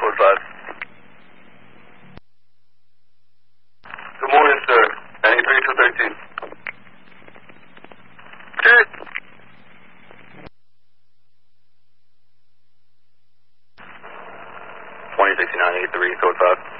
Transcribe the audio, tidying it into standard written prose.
code 5. Good morning, sir. 93 to 13. Good. 2069, 83, code 5.